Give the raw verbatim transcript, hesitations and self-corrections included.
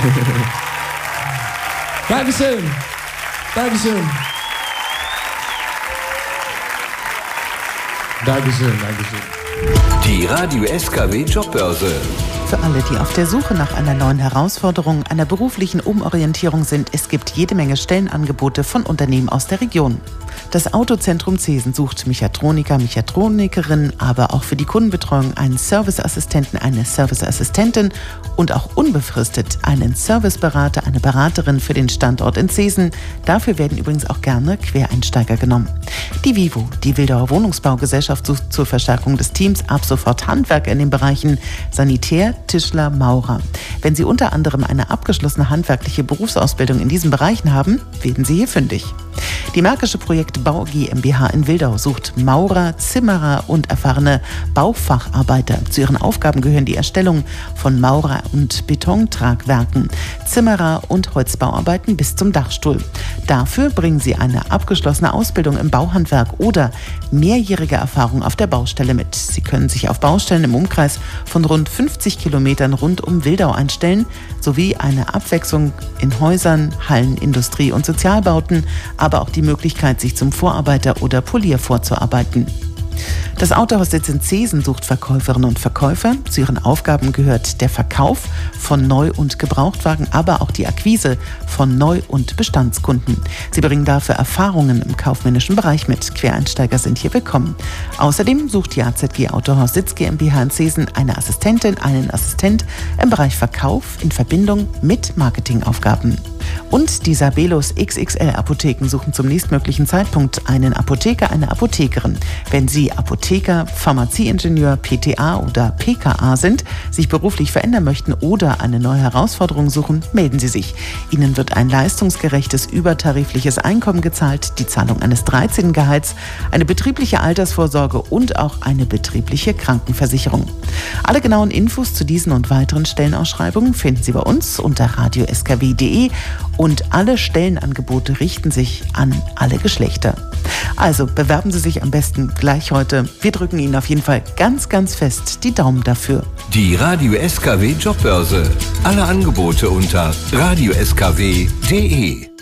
Dankeschön. Dankeschön. Dankeschön, Dankeschön. Die Radio S K W Jobbörse. Für alle, die auf der Suche nach einer neuen Herausforderung, einer beruflichen Umorientierung sind, es gibt jede Menge Stellenangebote von Unternehmen aus der Region. Das Autozentrum Zesen sucht Mechatroniker, Mechatronikerin, aber auch für die Kundenbetreuung einen Serviceassistenten, eine Serviceassistentin und auch unbefristet einen Serviceberater, eine Beraterin für den Standort in Zesen. Dafür werden übrigens auch gerne Quereinsteiger genommen. Die Vivo, die Wildauer Wohnungsbaugesellschaft, sucht zur Verstärkung des Teams ab sofort Handwerker in den Bereichen Sanitär, Tischler, Maurer. Wenn Sie unter anderem eine abgeschlossene handwerkliche Berufsausbildung in diesen Bereichen haben, werden Sie hier fündig. Die Märkische Projekt Bau GmbH in Wildau sucht Maurer, Zimmerer und erfahrene Baufacharbeiter. Zu ihren Aufgaben gehören die Erstellung von Maurer- und Betontragwerken, Zimmerer und Holzbauarbeiten bis zum Dachstuhl. Dafür bringen sie eine abgeschlossene Ausbildung im Bauhandwerk oder mehrjährige Erfahrung auf der Baustelle mit. Sie können sich auf Baustellen im Umkreis von rund fünfzig Kilometern rund um Wildau einstellen, sowie eine Abwechslung in Häusern, Hallen, Industrie- und Sozialbauten, aber auch die Möglichkeit, sich zum Vorarbeiter oder Polier vorzuarbeiten. Das Autohaus Sitz in Zesen sucht Verkäuferinnen und Verkäufer. Zu ihren Aufgaben gehört der Verkauf von Neu- und Gebrauchtwagen, aber auch die Akquise von Neu- und Bestandskunden. Sie bringen dafür Erfahrungen im kaufmännischen Bereich mit. Quereinsteiger sind hier willkommen. Außerdem sucht die A Z G Autohaus Sitz GmbH in Zesen eine Assistentin, einen Assistent im Bereich Verkauf in Verbindung mit Marketingaufgaben. Und die Sabelus X X L Apotheken suchen zum nächstmöglichen Zeitpunkt einen Apotheker, eine Apothekerin. Wenn Sie Apotheker, Pharmazieingenieur, P T A oder P K A sind, sich beruflich verändern möchten oder eine neue Herausforderung suchen, melden Sie sich. Ihnen wird ein leistungsgerechtes, übertarifliches Einkommen gezahlt, die Zahlung eines dreizehnten Gehalts, eine betriebliche Altersvorsorge und auch eine betriebliche Krankenversicherung. Alle genauen Infos zu diesen und weiteren Stellenausschreibungen finden Sie bei uns unter radio s k w punkt d e und alle Stellenangebote richten sich an alle Geschlechter. Also bewerben Sie sich am besten gleich heute. Wir drücken Ihnen auf jeden Fall ganz, ganz fest die Daumen dafür. Die Radio S K W Jobbörse. Alle Angebote unter radio s k w punkt d e.